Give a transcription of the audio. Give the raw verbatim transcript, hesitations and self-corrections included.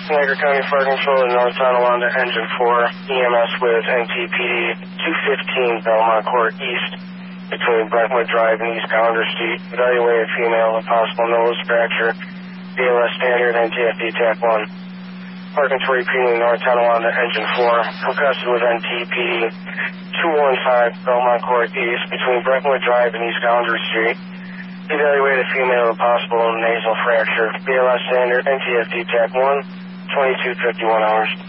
Niagara County Fire Control in North Tonawanda, Engine four, E M S with N T P D, two fifteen Belmont Court East, between Brentwood Drive and East Calendar Street. Evaluated female with possible nose fracture, B L S standard, N T F D T A C one. Fire Control repeating North Tonawanda, Engine four, concussed with N T P D, two fifteen Belmont Court East, between Brentwood Drive and East Calendar Street. Evaluated female with possible nasal fracture, B L S standard, N T F D T A C one, twenty-two fifty-one hours.